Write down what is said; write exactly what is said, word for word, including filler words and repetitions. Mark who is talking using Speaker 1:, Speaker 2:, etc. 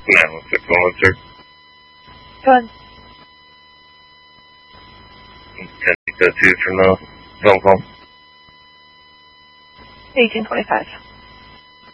Speaker 1: Now, six one one, sir.
Speaker 2: Go ahead.
Speaker 1: Can you go to from the phone call?
Speaker 2: eighteen twenty-five.